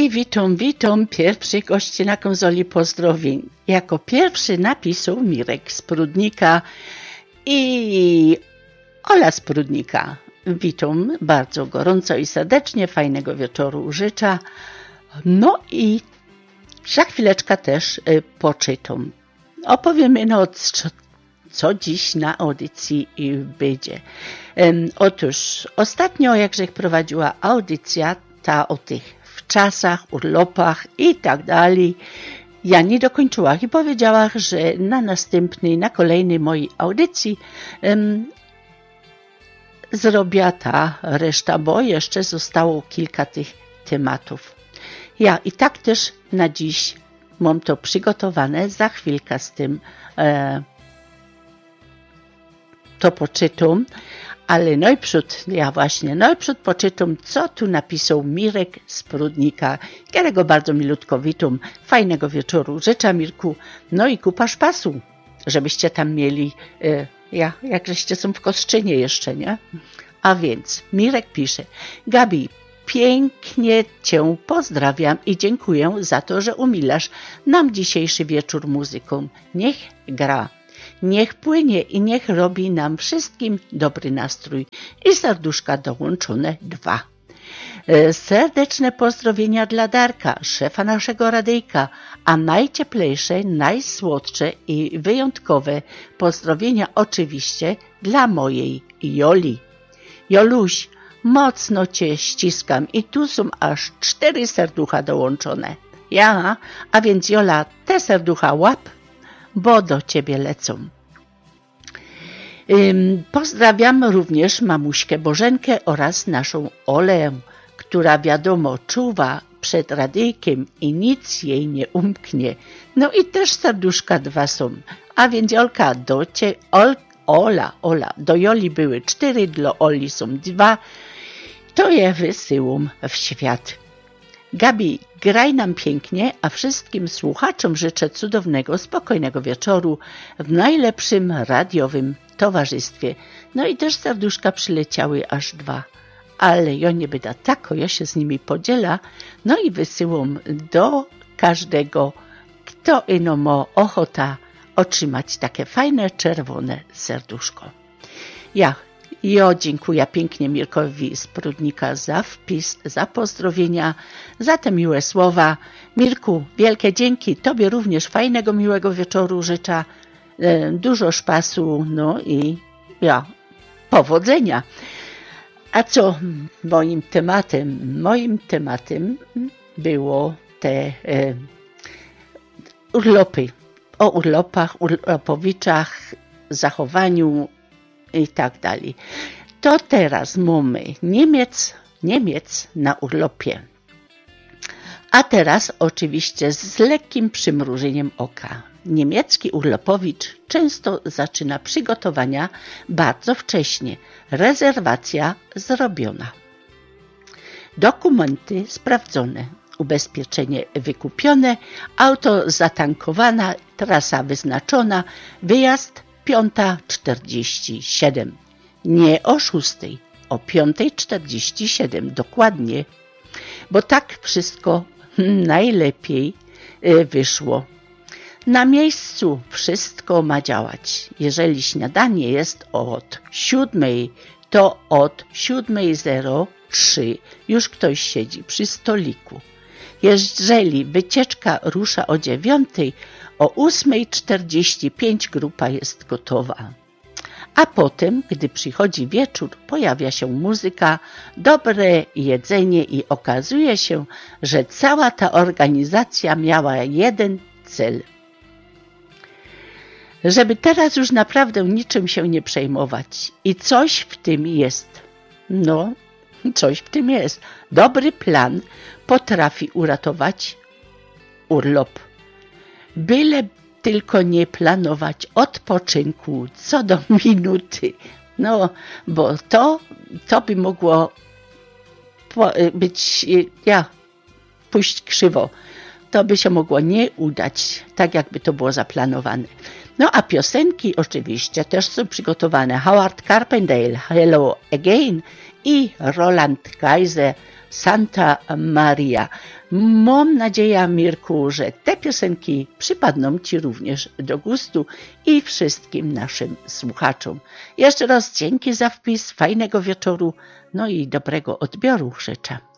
i witam, pierwszy goście na konsoli pozdrowień. Jako pierwszy napisał Mirek z Prudnika i Ola z Prudnika. Witam bardzo gorąco i serdecznie, fajnego wieczoru życzę. No i za chwileczkę też poczytam. Opowiemy co dziś na audycji będzie. Otóż ostatnio, jakże prowadziła audycja, ta o tych wczasach, urlopach i tak dalej, ja nie dokończyła i powiedziała, że na kolejnej mojej audycji zrobię ta reszta, bo jeszcze zostało kilka tych tematów. Ja i tak też na dziś mam to przygotowane, za chwilkę z tym to poczytam, ale najprzód poczytam, co tu napisał Mirek z Prudnika, którego bardzo milutko witam. Fajnego wieczoru życzę, Mirku, no i kupa szpasu, żebyście tam mieli, jakżeście są w Kostrzynie jeszcze, nie? A więc Mirek pisze: Gabi, pięknie Cię pozdrawiam i dziękuję za to, że umilasz nam dzisiejszy wieczór muzyką. Niech gra. Niech płynie i niech robi nam wszystkim dobry nastrój i serduszka dołączone 2. Serdeczne pozdrowienia dla Darka, szefa naszego radyjka, a najcieplejsze, najsłodsze i wyjątkowe pozdrowienia oczywiście dla mojej Joli. Joluś, mocno Cię ściskam i tu są aż 4 serducha dołączone. Ja, a więc Jola, te serducha łap, bo do Ciebie lecą. Pozdrawiam również mamuśkę Bożenkę oraz naszą Olę, która wiadomo czuwa przed radyjkiem i nic jej nie umknie. No i też serduszka 2 są. A więc Olka, Ola, do Joli były 4, dla Oli są 2. To je wysyłam w świat. Gabi, graj nam pięknie, a wszystkim słuchaczom życzę cudownego, spokojnego wieczoru w najlepszym radiowym towarzystwie. No i też serduszka przyleciały aż 2. Ale ja nie będę tako, ja się z nimi podziela. No i wysyłam do każdego, kto ino ma ochota otrzymać takie fajne, czerwone serduszko. Ja dziękuję pięknie Mirkowi z Prudnika za wpis, za pozdrowienia, za te miłe słowa. Mirku, wielkie dzięki. Tobie również fajnego, miłego wieczoru życzę. Dużo szpasu, no i powodzenia. A co moim tematem? Moim tematem było te urlopy. O urlopach, urlopowiczach, zachowaniu i tak dalej. To teraz mamy Niemiec na urlopie. A teraz oczywiście z lekkim przymrużeniem oka. Niemiecki urlopowicz często zaczyna przygotowania bardzo wcześnie. Rezerwacja zrobiona. Dokumenty sprawdzone. Ubezpieczenie wykupione. Auto zatankowane. Trasa wyznaczona. Wyjazd 5:47. Nie o 6:00, o 5:47 dokładnie, bo tak wszystko najlepiej wyszło. Na miejscu wszystko ma działać. Jeżeli śniadanie jest od 7:00, to od 7:03 już ktoś siedzi przy stoliku. Jeżeli wycieczka rusza o 9:00, o 8:45 grupa jest gotowa. A potem, gdy przychodzi wieczór, pojawia się muzyka, dobre jedzenie i okazuje się, że cała ta organizacja miała jeden cel. Żeby teraz już naprawdę niczym się nie przejmować. I coś w tym jest. No, coś w tym jest. Dobry plan potrafi uratować urlop. Byle tylko nie planować odpoczynku co do minuty. No, bo to by mogło być, pójść krzywo. To by się mogło nie udać, tak jakby to było zaplanowane. No a piosenki oczywiście też są przygotowane. Howard Carpendale, Hello Again i Roland Kaiser Santa Maria. Mam nadzieję, Mirku, że te piosenki przypadną Ci również do gustu i wszystkim naszym słuchaczom. Jeszcze raz dzięki za wpis, fajnego wieczoru, no i dobrego odbioru życzę.